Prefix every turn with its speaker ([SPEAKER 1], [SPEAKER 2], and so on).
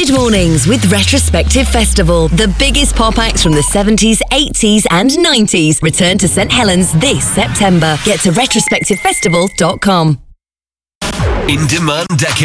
[SPEAKER 1] Mid Mornings with Retrospective Festival. The biggest pop acts from the 70s, 80s and 90s return to St Helens this September. Get to retrospectivefestival.com.
[SPEAKER 2] In Demand Decade.